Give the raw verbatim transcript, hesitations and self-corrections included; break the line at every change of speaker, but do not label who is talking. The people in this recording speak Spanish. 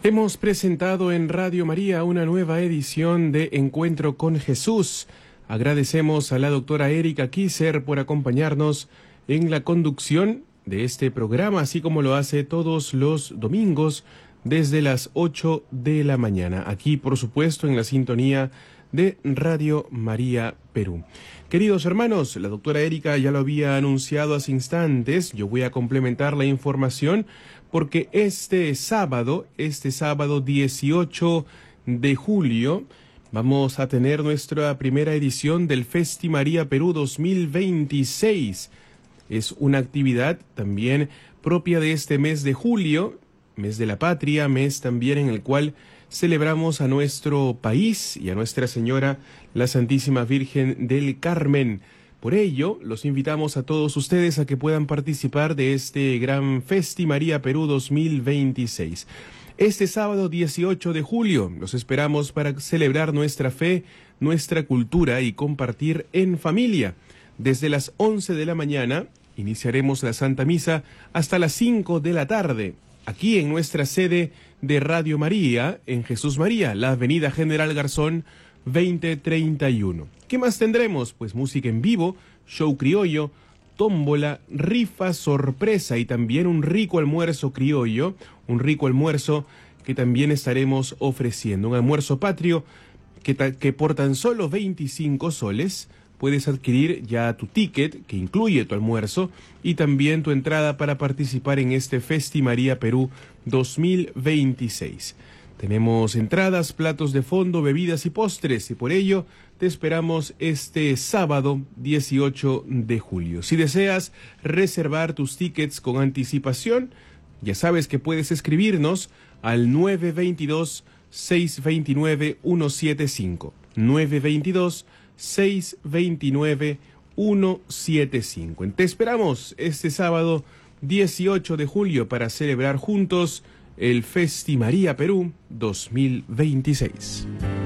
Hemos presentado en Radio María una nueva edición de Encuentro con Jesús. Agradecemos a la doctora Erika Kisser por acompañarnos en la conducción de este programa, así como lo hace todos los domingos desde las ocho de la mañana. Aquí, por supuesto, en la sintonía de Radio María Perú. Queridos hermanos, la doctora Erika ya lo había anunciado hace instantes. Yo voy a complementar la información porque este sábado, este sábado dieciocho de julio, vamos a tener nuestra primera edición del Festi María Perú dos mil veintiséis. Es una actividad también propia de este mes de julio, mes de la patria, mes también en el cual celebramos a nuestro país y a Nuestra Señora, la Santísima Virgen del Carmen. Por ello, los invitamos a todos ustedes a que puedan participar de este gran Festi María Perú dos mil veintiséis. Este sábado dieciocho de julio los esperamos para celebrar nuestra fe, nuestra cultura y compartir en familia. Desde las once de la mañana iniciaremos la Santa Misa hasta las cinco de la tarde, aquí en nuestra sede de Radio María, en Jesús María, la Avenida General Garzón veinte treinta y uno. ¿Qué más tendremos? Pues música en vivo, show criollo, tómbola, rifa sorpresa y también un rico almuerzo criollo, un rico almuerzo que también estaremos ofreciendo, un almuerzo patrio que, que por tan solo veinticinco soles puedes adquirir ya tu ticket que incluye tu almuerzo y también tu entrada para participar en este Festi María Perú dos mil veintiséis. Tenemos entradas, platos de fondo, bebidas y postres y por ello te esperamos este sábado dieciocho de julio. Si deseas reservar tus tickets con anticipación, ya sabes que puedes escribirnos al nueve dos dos, seis dos nueve, uno siete cinco. nueve dos dos, seis dos nueve, uno siete cinco. Te esperamos este sábado dieciocho de julio para celebrar juntos el Festi María Perú dos mil veintiséis.